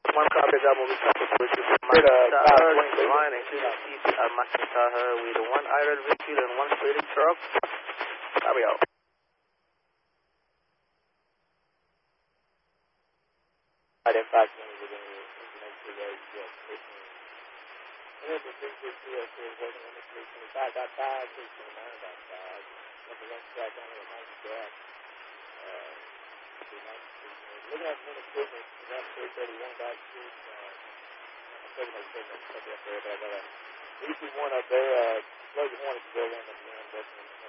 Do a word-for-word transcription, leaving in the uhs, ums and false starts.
One copy, job will be covered. Which is line and should keep Mashitaha with one iron vehicle and one plated truck. Copy out. Identify things within your information today. Yes, fifteen. And then the three six two S is working on the three twenty-five point five, three twenty-nine point five. Number one track on the ninety gas. Uh, looking at the equipment, one three thirty-one dot six. I'm taking my equipment up there, but I got a E C one up there. Uh, close the horn to go around the man.